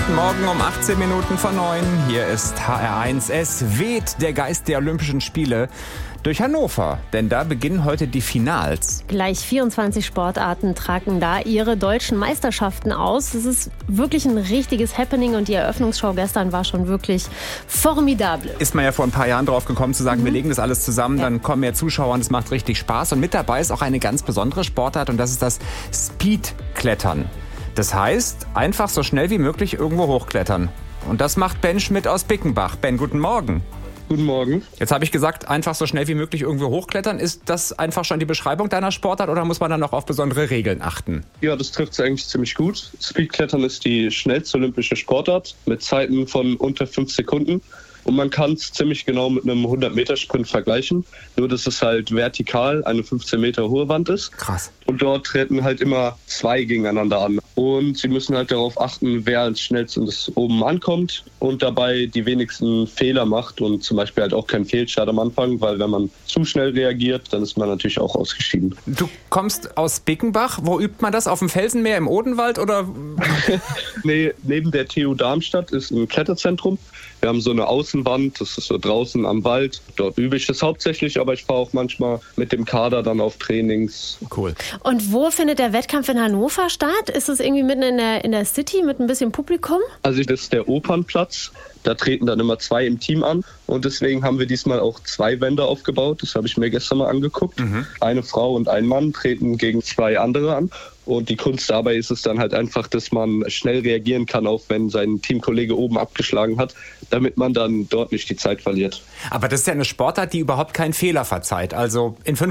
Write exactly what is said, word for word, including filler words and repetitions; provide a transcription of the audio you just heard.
Guten Morgen um achtzehn Minuten vor neun. Hier ist H R eins. Es weht der Geist der Olympischen Spiele durch Hannover, denn da beginnen heute die Finals. Gleich vierundzwanzig Sportarten tragen da ihre deutschen Meisterschaften aus. Es ist wirklich ein richtiges Happening und die Eröffnungsshow gestern war schon wirklich formidable. Ist man ja vor ein paar Jahren drauf gekommen zu sagen, Mhm. wir legen das alles zusammen, Ja. dann kommen mehr Zuschauer und es macht richtig Spaß. Und mit dabei ist auch eine ganz besondere Sportart und das ist das Speedklettern. Das heißt, einfach so schnell wie möglich irgendwo hochklettern. Und das macht Ben Schmidt aus Bickenbach. Ben, guten Morgen. Guten Morgen. Jetzt habe ich gesagt, einfach so schnell wie möglich irgendwo hochklettern. Ist das einfach schon die Beschreibung deiner Sportart oder muss man dann noch auf besondere Regeln achten? Ja, das trifft es eigentlich ziemlich gut. Speedklettern ist die schnellste olympische Sportart mit Zeiten von unter fünf Sekunden. Und man kann es ziemlich genau mit einem hundert-Meter-Sprint vergleichen. Nur, dass es halt vertikal eine fünfzehn Meter hohe Wand ist. Krass. Und dort treten halt immer zwei gegeneinander an. Und sie müssen halt darauf achten, wer als schnellstes oben ankommt und dabei die wenigsten Fehler macht und zum Beispiel halt auch keinen Fehlstart am Anfang, weil wenn man zu schnell reagiert, dann ist man natürlich auch ausgeschieden. Du kommst aus Bickenbach. Wo übt man das? Auf dem Felsenmeer im Odenwald oder? Nee, neben der T U Darmstadt ist ein Kletterzentrum. Wir haben so eine Außenwand, das ist so draußen am Wald. Dort übe ich das hauptsächlich, aber ich fahre auch manchmal mit dem Kader dann auf Trainings. Cool. Und wo findet der Wettkampf in Hannover statt? Ist es irgendwie mitten in der, in der City mit ein bisschen Publikum? Also das ist der Opernplatz. Da treten dann immer zwei im Team an und deswegen haben wir diesmal auch zwei Wände aufgebaut. Das habe ich mir gestern mal angeguckt. Mhm. Eine Frau und ein Mann treten gegen zwei andere an. Und die Kunst dabei ist es dann halt einfach, dass man schnell reagieren kann, auch wenn sein Teamkollege oben abgeschlagen hat, damit man dann dort nicht die Zeit verliert. Aber das ist ja eine Sportart, die überhaupt keinen Fehler verzeiht. Also in fünf